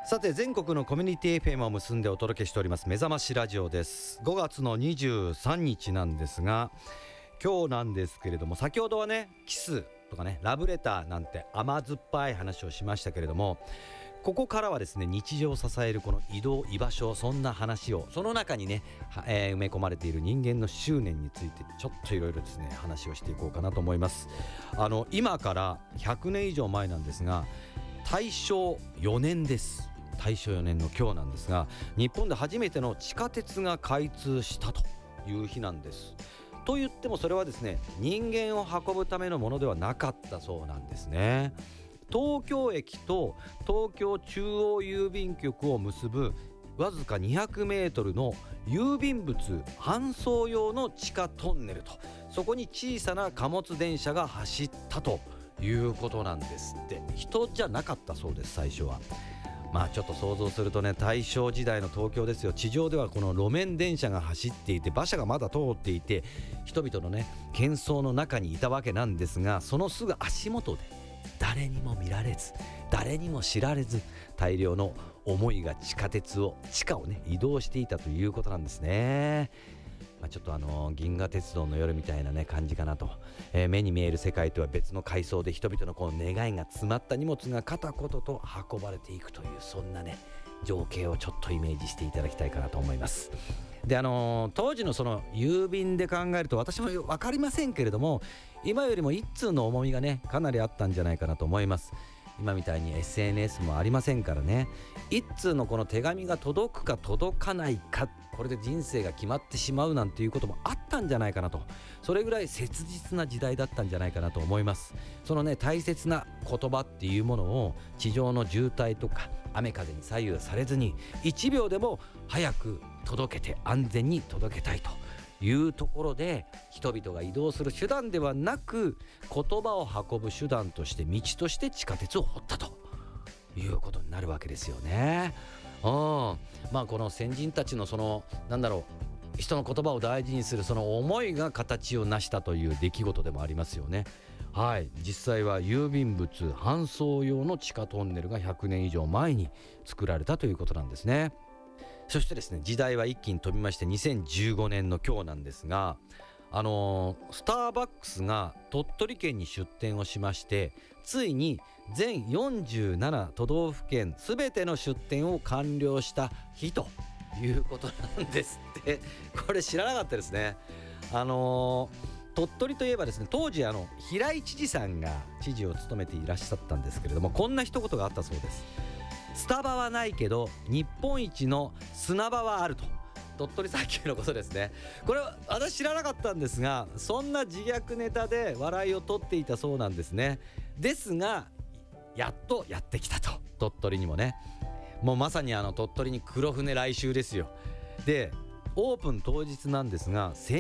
さて、全国のコミュニティ FM を結んでお届けしております目覚ましラジオです。5月の23日なんですが、今日なんですけれども、先ほどはねキスとかねラブレターなんて甘酸っぱい話をしましたけれども、ここからはですね、日常を支えるこの移動居場所、そんな話を、その中にね、埋め込まれている人間の執念についてちょっといろいろですね話をしていこうかなと思います。今から100年以上前なんですが、大正4年です。大正4年の今日なんですが、日本で初めての地下鉄が開通したという日なんです。と言ってもそれはですね、人間を運ぶためのものではなかったそうなんですね。東京駅と東京中央郵便局を結ぶわずか200メートルの郵便物搬送用の地下トンネルと、そこに小さな貨物電車が走ったということなんですって。人じゃなかったそうです、最初は。まあちょっと想像するとね、大正時代の東京ですよ。地上ではこの路面電車が走っていて、馬車がまだ通っていて、人々のね喧騒の中にいたわけなんですが、そのすぐ足元で誰にも見られず、誰にも知られず、大量の思いが地下をね移動していたということなんですね。ちょっと銀河鉄道の夜みたいなね感じかなと、目に見える世界とは別の階層で人々のこの願いが詰まった荷物が片言と運ばれていくという、そんなね情景をちょっとイメージしていただきたいかなと思います。で、当時のその郵便で考えると、私も分かりませんけれども、今よりも一通の重みがねかなりあったんじゃないかなと思います。今みたいに SNS もありませんからね、一通のこの手紙が届くか届かないか、これで人生が決まってしまうなんていうこともあったんじゃないかなと、それぐらい切実な時代だったんじゃないかなと思います。そのね大切な言葉っていうものを地上の渋滞とか雨風に左右されずに1秒でも早く届けて安全に届けたいというところで、人々が移動する手段ではなく言葉を運ぶ手段として、道として地下鉄を掘ったということになるわけですよね。この先人たちのその人の言葉を大事にするその思いが形を成したという出来事でもありますよね。はい、実際は郵便物搬送用の地下トンネルが100年以上前に作られたということなんですね。そしてですね、時代は一気に飛びまして、2015年の今日なんですが、スターバックスが鳥取県に出店をしまして、ついに全47都道府県すべての出店を完了した日ということなんですって。これ知らなかったですね。鳥取といえばですね、当時平井知事さんが知事を務めていらっしゃったんですけれども、こんな一言があったそうです。スタバはないけど日本一の砂場はあると。鳥取砂丘のことですね。これは私知らなかったんですが、そんな自虐ネタで笑いを取っていたそうなんですね。ですがやっとやってきたと、鳥取にもね。もうまさに鳥取に黒船来襲ですよ。で、オープン当日なんですが